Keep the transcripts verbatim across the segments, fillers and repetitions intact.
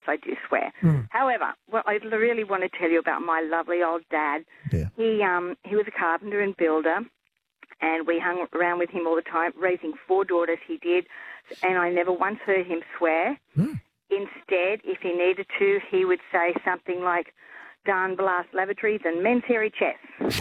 I do swear. Mm. However, what I really want to tell you about my lovely old dad, Yeah. he um he was a carpenter and builder, and we hung around with him all the time, raising four daughters he did, and I never once heard him swear. Mm. Instead, if he needed to, he would say something like, darn blast lavatories and men's hairy chests.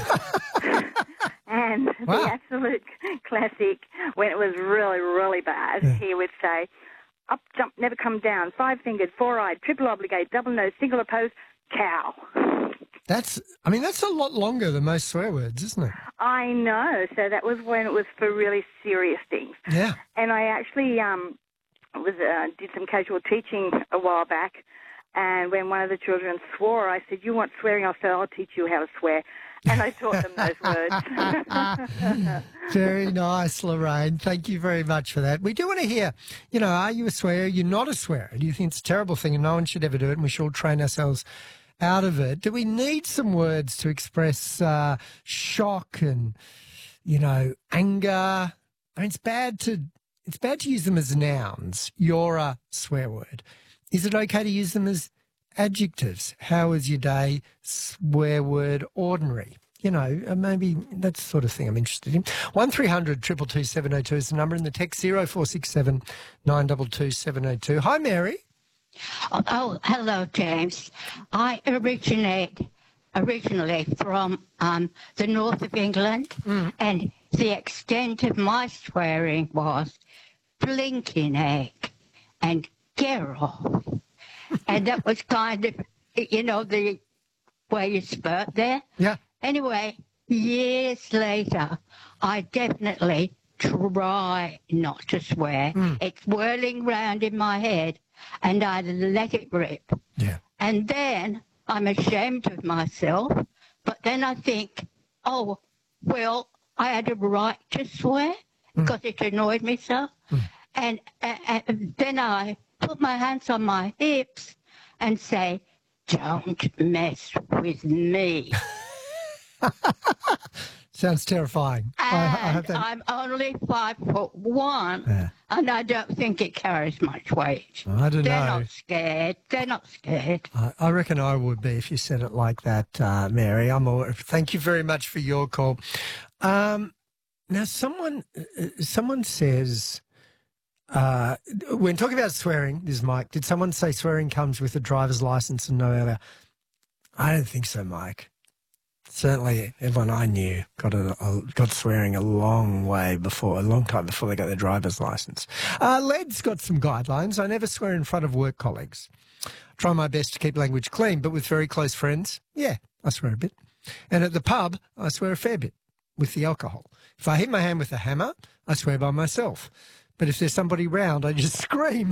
And Wow. the absolute classic, when it was really, really bad, Yeah. he would say, up, jump, never come down, five-fingered, four-eyed, triple obligate, double nose, single opposed, cow. That's, I mean, that's a lot longer than most swear words, isn't it? I know. So that was when it was for really serious things. Yeah. And I actually um, was uh, did some casual teaching a while back, and when one of the children swore, I said, you want swearing? I said, I'll teach you how to swear. And I taught them those words. Very nice, Lorraine. Thank you very much for that. We do want to hear, you know, are you a swearer? Are you not a swearer? Do you think it's a terrible thing and no one should ever do it and we should all train ourselves out of it? Do we need some words to express uh, shock and, you know, anger? I mean, it's bad to it's bad to use them as nouns. You're a swear word. Is it okay to use them as adjectives? How was your day? Swear word ordinary. You know, uh, maybe that sort of thing I'm interested in. one three hundred two two two seven oh two is the number, and the text zero four six seven nine two two seven oh two. Hi, Mary. Oh, oh, hello, James. I originate originally from um, the north of England, Mm. and the extent of my swearing was blinking egg and get off. And that was kind of, you know, the way you spurt there. Yeah. Anyway, years later, I definitely try not to swear. Mm. It's whirling round in my head, and I let it rip. Yeah. And then I'm ashamed of myself, but then I think, oh, well, I had a right to swear because it annoyed me so. Mm. And, uh, and then I put my hands on my hips and say, don't mess with me. Sounds terrifying. I, I And hope that... I'm only five foot one, Yeah. and I don't think it carries much weight. I don't They're know. not scared. They're not scared. I, I reckon I would be if you said it like that, uh, Mary. I'm all, thank you very much for your call. Um, now, someone uh, someone says, uh, when talking about swearing, this is Mike, did someone say swearing comes with a driver's license and no other? I don't think so, Mike. Certainly, everyone I knew got a, a, got swearing a long way before, a long time before they got their driver's license. Uh, Led's got some guidelines. I never swear in front of work colleagues. Try my best to keep language clean, but with very close friends, yeah, I swear a bit. And at the pub, I swear a fair bit with the alcohol. If I hit my hand with a hammer, I swear by myself. But if there's somebody round, I just scream.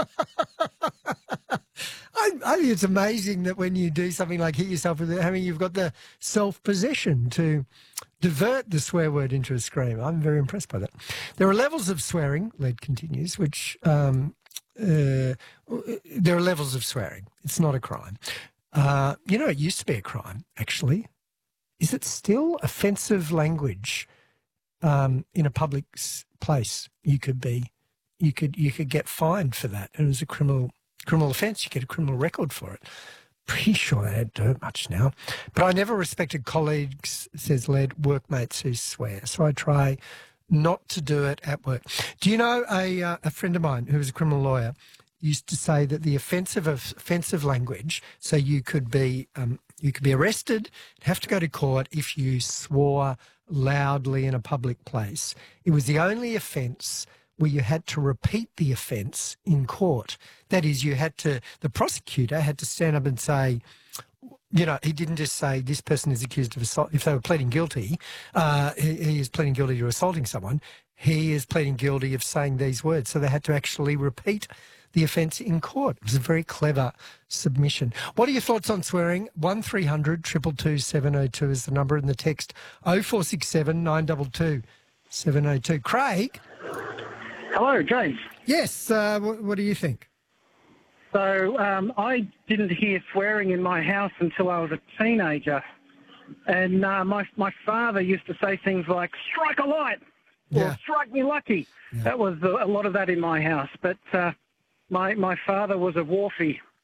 I, I think it's amazing that when you do something like hit yourself with a hammer, you've got the self-possession to divert the swear word into a scream. I'm very impressed by that. There are levels of swearing, Led continues, which um, uh, there are levels of swearing. It's not a crime. Uh, you know, it used to be a crime, actually. Is it still offensive language um, in a public s- place? You could be, you could, you could get fined for that. It was a criminal criminal offence. You get a criminal record for it. Pretty sure they don't do it much now. But I never respected colleagues, says Led, workmates who swear. So I try not to do it at work. Do you know a uh, a friend of mine who was a criminal lawyer used to say that the offensive of offensive language, so you could be um, you could be arrested, have to go to court if you swore loudly in a public place. It was the only offence where you had to repeat the offence in court. That is, you had to, the prosecutor had to stand up and say, you know, he didn't just say this person is accused of assault. If they were pleading guilty, uh, he, he is pleading guilty to assaulting someone. He is pleading guilty of saying these words. So they had to actually repeat the offence in court. It was a very clever submission. What are your thoughts on swearing? one three hundred two two two seven oh two is the number, and the text oh four six seven nine two two seven oh two. Craig? Hello, James. Yes, uh, what, what do you think? So um, I didn't hear swearing in my house until I was a teenager. And uh, my my father used to say things like, strike a light, or Yeah. strike me lucky. Yeah. That was a, a lot of that in my house. But uh, my my father was a wharfie,